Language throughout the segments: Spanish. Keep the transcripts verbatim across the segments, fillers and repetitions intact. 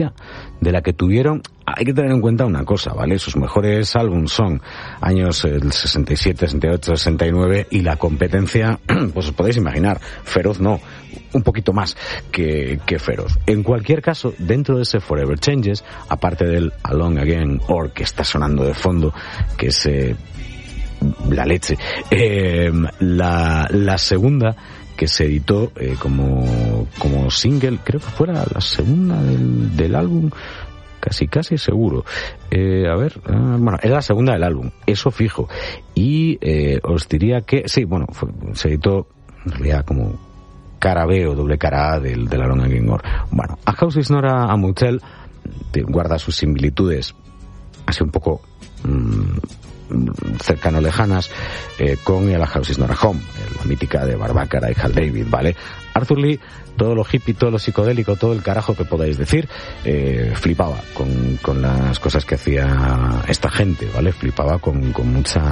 de la que tuvieron. Hay que tener en cuenta una cosa, ¿vale? Sus mejores álbumes son años el sesenta y siete, sesenta y ocho, sesenta y nueve, y la competencia, pues os podéis imaginar, feroz no, un poquito más que, que feroz. En cualquier caso, dentro de ese Forever Changes, aparte del Along Again Or que está sonando de fondo, que es eh, la leche, eh, la, la segunda que se editó eh, como, como single, creo que fuera la segunda del, del álbum, casi casi seguro. Eh, a ver, uh, bueno, era la segunda del álbum, eso fijo. Y eh, os diría que, sí, bueno, fue, se editó en realidad como cara B o doble cara A del, del Along Again Or. Bueno, A House is Not a, a Motel guarda sus similitudes así un poco mmm, cercano lejanas eh, con el A House is Not a Home, la mítica de Barbácara y Hal David, ¿vale? Arthur Lee, todo lo hippie, todo lo psicodélico, todo el carajo que podáis decir, eh, flipaba con, con las cosas que hacía esta gente, ¿vale? Flipaba con, con mucha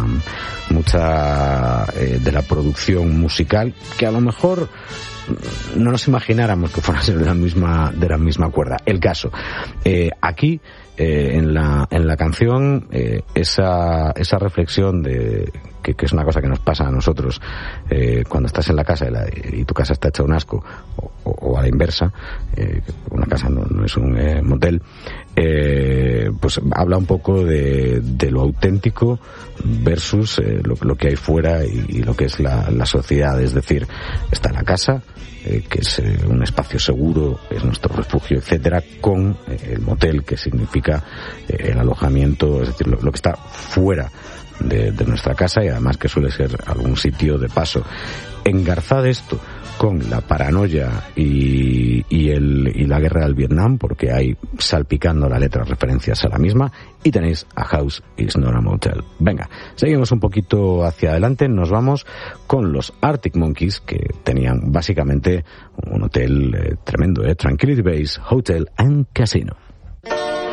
mucha eh, de la producción musical, que a lo mejor no nos imagináramos que fuera de la misma de la misma cuerda. El caso, eh, aquí eh, en la en la canción eh, esa esa reflexión de que, que es una cosa que nos pasa a nosotros eh, cuando estás en la casa y, la, y tu casa está hecha un asco, o, o, o a la inversa, eh, una casa no, no es un eh, motel, eh, pues habla un poco de, de lo auténtico versus eh, lo, lo que hay fuera y, y lo que es la, la sociedad. Es decir, está la casa, eh, que es eh, un espacio seguro, es nuestro refugio, etcétera, con eh, el motel, que significa eh, el alojamiento, es decir, lo, lo que está fuera de, de nuestra casa, y además que suele ser algún sitio de paso. Engarzad esto con la paranoia y, y, el, y la guerra del Vietnam, porque hay salpicando la letra referencias a la misma, y tenéis A House is Not a Motel. Venga, seguimos un poquito hacia adelante, nos vamos con los Arctic Monkeys, que tenían básicamente un hotel eh, tremendo, eh, Tranquility Base Hotel and Casino.